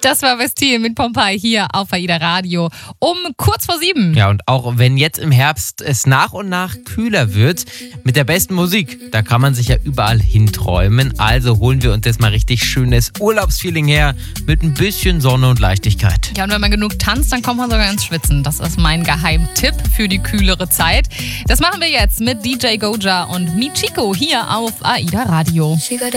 Das war Vestil mit Pompeii hier auf AIDA Radio um kurz vor 7. Ja, und auch wenn jetzt im Herbst es nach und nach kühler wird, mit der besten Musik, da kann man sich ja überall hinträumen. Also holen wir uns jetzt mal richtig schönes Urlaubsfeeling her mit ein bisschen Sonne und Leichtigkeit. Ja, und wenn man genug tanzt, dann kommt man sogar ins Schwitzen. Das ist mein Geheimtipp für die kühlere Zeit. Das machen wir jetzt mit DJ Goja und Michiko hier auf AIDA Radio.